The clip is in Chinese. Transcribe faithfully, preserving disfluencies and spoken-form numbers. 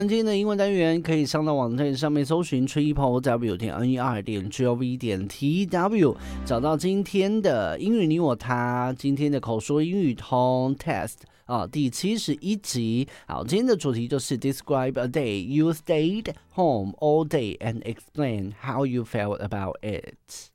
今天的英文单元可以上到网站上面搜寻 triple w 点 n e r 点 gov 点 t w， 找到今天的英语你我他，今天的口说英语通 test 啊，第七十一集。好，今天的主题就是 Describe a day you stayed home all day and explain how you felt about it。